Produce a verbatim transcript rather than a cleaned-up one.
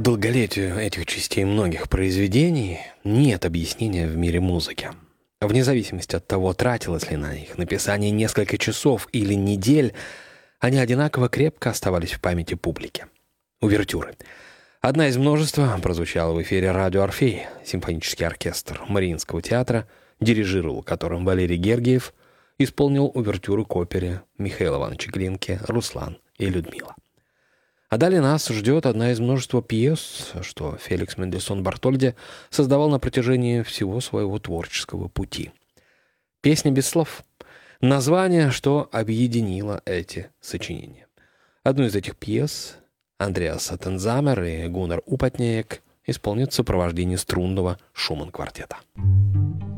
долголетию этих частей многих произведений нет объяснения в мире музыки. Вне зависимости от того, тратилось ли на их написание несколько часов или недель, они одинаково крепко оставались в памяти публики. Увертюры. Одна из множества прозвучала в эфире радио «Орфей», симфонический оркестр Мариинского театра, дирижировал которым Валерий Гергиев, исполнил увертюры к опере Михаила Ивановича Глинки «Руслан и Людмила». А далее нас ждет одна из множества пьес, что Феликс Мендельсон Бартольди создавал на протяжении всего своего творческого пути. «Песня без слов» — название, что объединило эти сочинения. Одну из этих пьес Андреас Тензамер и Гуннар Упатнеек исполнят в сопровождении струнного Шуман-квартета.